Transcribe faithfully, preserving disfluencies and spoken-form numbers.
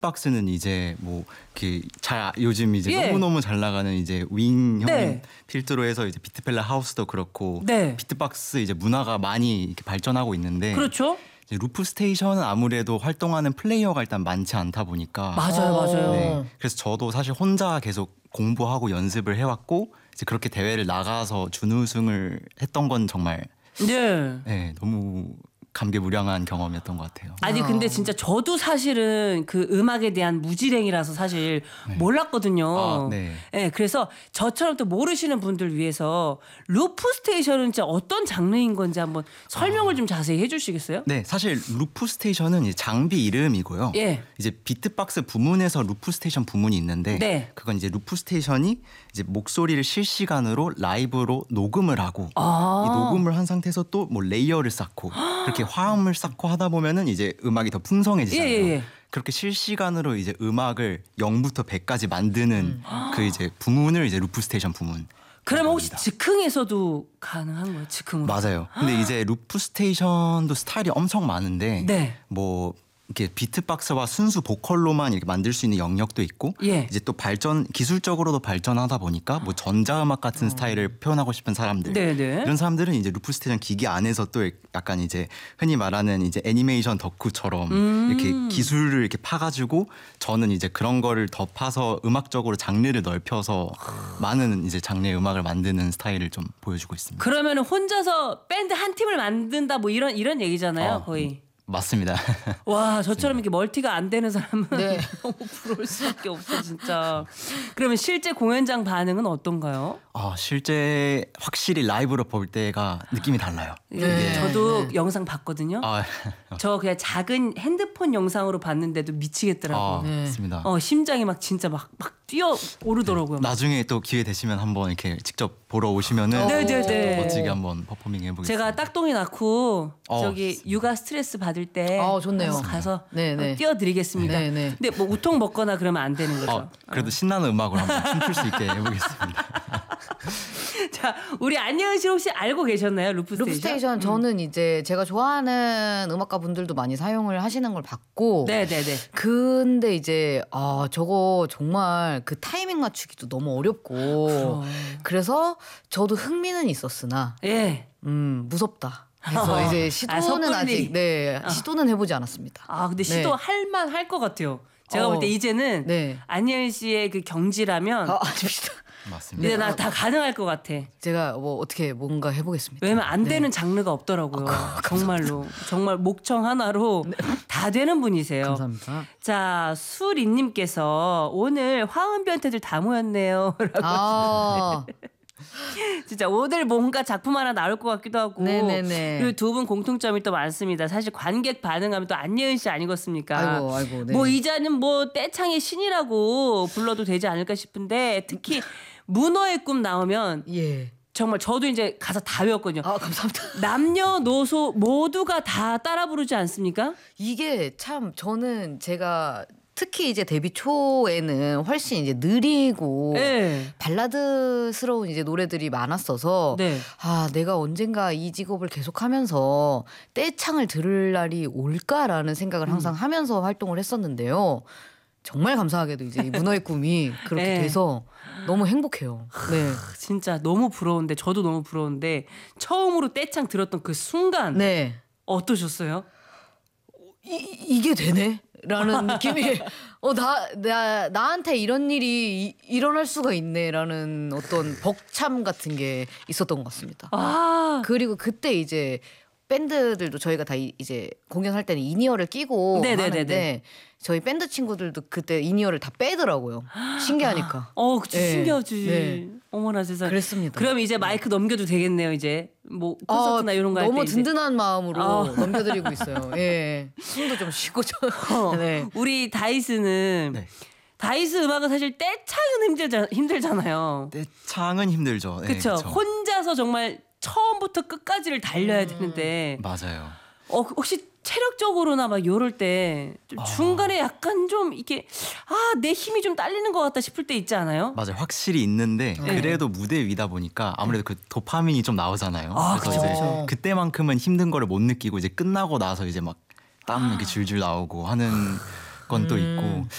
비트박스는 이제 뭐 그 잘 요즘 이제 예. 너무 너무 잘 나가는 이제 윙 형님 네. 필두로 해서 이제 비트펠라 하우스도 그렇고 네. 비트박스 이제 문화가 많이 이렇게 발전하고 있는데 그렇죠. 이제 루프 스테이션은 아무래도 활동하는 플레이어가 일단 많지 않다 보니까 맞아요, 맞아요. 네. 그래서 저도 사실 혼자 계속 공부하고 연습을 해왔고 이제 그렇게 대회를 나가서 준우승을 했던 건 정말 네. 네, 너무 감개무량한 경험이었던 것 같아요. 아니 근데 진짜 저도 사실은 그 음악에 대한 무지랭이라서 사실 네. 몰랐거든요. 아, 네. 네, 그래서 저처럼 또 모르시는 분들 위해서 루프 스테이션은 진짜 어떤 장르인 건지 한번 설명을 아. 좀 자세히 해주시겠어요? 네, 사실 루프 스테이션은 이제 장비 이름이고요. 예. 이제 비트박스 부문에서 루프 스테이션 부문이 있는데 네. 그건 이제 루프 스테이션이 이제 목소리를 실시간으로 라이브로 녹음을 하고 아. 이 녹음을 한 상태에서 또 뭐 레이어를 쌓고 그렇게 화음을 쌓고 하다 보면은 이제 음악이 더 풍성해지잖아요. 예, 예, 예. 그렇게 실시간으로 이제 음악을 영부터 백까지 만드는 음. 그 이제 부문을 이제 루프 스테이션 부문. 그러면 혹시 즉흥에서도 가능한 거예요? 즉흥으로? 맞아요. 근데 이제 루프 스테이션도 스타일이 엄청 많은데 네. 뭐 이렇게 비트박스와 순수 보컬로만 이렇게 만들 수 있는 영역도 있고 예. 이제 또 발전 기술적으로도 발전하다 보니까 뭐 전자음악 같은 어. 스타일을 표현하고 싶은 사람들 네네. 이런 사람들은 이제 루프 스테이션 기기 안에서 또 약간 이제 흔히 말하는 이제 애니메이션 덕후처럼 음. 이렇게 기술을 이렇게 파가지고 저는 이제 그런 거를 더 파서 음악적으로 장르를 넓혀서 많은 이제 장르의 음악을 만드는 스타일을 좀 보여주고 있습니다. 그러면 혼자서 밴드 한 팀을 만든다 뭐 이런 이런 얘기잖아요, 어, 거의. 맞습니다. 와, 저처럼 이렇게 멀티가 안 되는 사람은 네. 너무 부러울 수밖에 없어 진짜. 그러면 실제 공연장 반응은 어떤가요? 아, 실제 확실히 라이브로 볼 때가 느낌이 달라요. 네. 저도 네. 영상 봤거든요. 아, 저 그냥 작은 핸드폰 영상으로 봤는데도 미치겠더라고요. 아, 네. 맞습니다. 어, 심장이 막 진짜 막 막 뛰어 오르더라고요. 네. 나중에 또 기회 되시면 한번 이렇게 직접 보러 오시면은 네네네. 멋지게 한번 퍼포밍 해보겠습니다. 제가 딱똥이 낳고 어, 저기 좋습니다. 육아 스트레스 받을 때 어, 좋네요. 가서 네네. 띄워드리겠습니다. 네네. 근데 뭐 우통 먹거나 그러면 안 되는 거죠. 어, 그래도 신나는 음악으로 한번 춤출 수 있게 해보겠습니다. 자, 우리 안예은 씨 혹시 알고 계셨나요? 루프 스테이션? 루프 스테이션 음. 저는 이제 제가 좋아하는 음악가 분들도 많이 사용을 하시는 걸 봤고 네네네. 근데 이제 아 저거 정말 그 타이밍 맞추기도 너무 어렵고 그럼. 그래서 저도 흥미는 있었으나 예. 음 무섭다. 그래서 어. 이제 아, 시도는 섣불리. 아직 네 어. 시도는 해보지 않았습니다. 아 근데 네. 시도할 만할 것 같아요. 제가 어. 볼 때 이제는 네. 안예은 씨의 그 경지라면 아, 아닙니다. 맞습니다. 이제 나 다 가능할 것 같아. 제가 뭐 어떻게 뭔가 해보겠습니다. 왜냐면 안 네. 되는 장르가 없더라고요. 아, 정말로 정말 목청 하나로 다 되는 분이세요. 감사합니다. 자, 수리님께서 오늘 화음 변태들 다 모였네요. 라고 아, 진짜 오늘 뭔가 작품 하나 나올 것 같기도 하고. 네네네. 그리고 두 분 공통점이 또 많습니다. 사실 관객 반응하면 또 안예은 씨 아니겠습니까? 아이고 아이고. 네. 뭐 이자는 뭐 떼창의 신이라고 불러도 되지 않을까 싶은데 특히 문어의 꿈 나오면 예. 정말 저도 이제 가사 다 외웠거든요. 아 감사합니다. 남녀노소 모두가 다 따라 부르지 않습니까? 이게 참 저는 제가 특히 이제 데뷔 초에는 훨씬 이제 느리고 네. 발라드스러운 이제 노래들이 많았어서 네. 아 내가 언젠가 이 직업을 계속하면서 떼창을 들을 날이 올까라는 생각을 항상 음. 하면서 활동을 했었는데요. 정말 감사하게도 이제 이 문어의 꿈이 그렇게 네. 돼서 너무 행복해요. 네. 진짜 너무 부러운데 저도 너무 부러운데 처음으로 떼창 들었던 그 순간 네. 어떠셨어요? 이, 이게 되네? 라는 느낌이 어, 나, 나, 나한테 이런 일이 이, 일어날 수가 있네 라는 어떤 벅참 같은 게 있었던 것 같습니다. 아. 그리고 그때 이제 밴드들도 저희가 다 이, 이제 공연할 때는 이니어를 끼고 네네네네. 하는데 저희 밴드 친구들도 그때 이니어를 다 빼더라고요. 신기하니까. 어, 그치, 네. 신기하지. 네. 어머나 세상에. 그랬습니다. 그럼 이제 마이크 넘겨도 되겠네요, 이제. 뭐 콘서트나 아, 이런 거 할 때 너무 이제. 든든한 마음으로 어. 넘겨드리고 있어요. 예, 숨도 좀 쉬고 좀. 어, 네. 우리 다이스는 네. 다이스 음악은 사실 떼창은 힘들자, 힘들잖아요. 떼창은 힘들죠. 네, 그렇죠. 그쵸. 혼자서 정말 처음부터 끝까지를 달려야 되는데 맞아요. 어, 혹시 체력적으로나 막 요럴 때 좀 아. 중간에 약간 좀 이게 아, 내 힘이 좀 딸리는 것 같다 싶을 때 있지 않아요? 맞아요. 확실히 있는데 네. 그래도 무대 위다 보니까 아무래도 그 도파민이 좀 나오잖아요. 아, 그래서 그쵸, 이제 그쵸. 그때만큼은 힘든 거를 못 느끼고 이제 끝나고 나서 이제 막 땀 이렇게 줄줄 나오고 하는 사건도 음. 있고